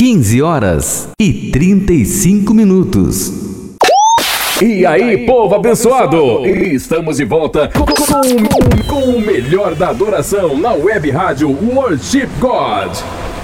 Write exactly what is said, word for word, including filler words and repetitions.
quinze horas e trinta e cinco minutos. E aí, povo abençoado! Estamos de volta com, com, com o melhor da adoração na web rádio Worship God.